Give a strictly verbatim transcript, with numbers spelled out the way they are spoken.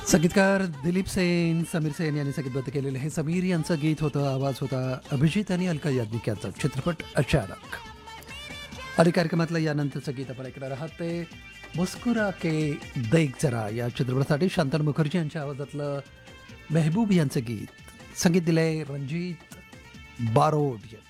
संगीतकार दिलीप सेन, समीर सेन यांनी संगीतबद्ध केलेलं हे समीर यांचं गीत होतं. आवाज होता अभिजित आणि अलका याज्ञिक यांचा. चित्रपट अचानक. आणि कार्यक्रमातलं यानंतरचं गीत आपण ऐकणार आहात ते मुस्कुरा के देख जरा या चित्रपटासाठी शांतनु मुखर्जी यांच्या आवाजातलं मेहबूब यांचं गीत. संगीत दिलंय रणजित बारोड यांनी.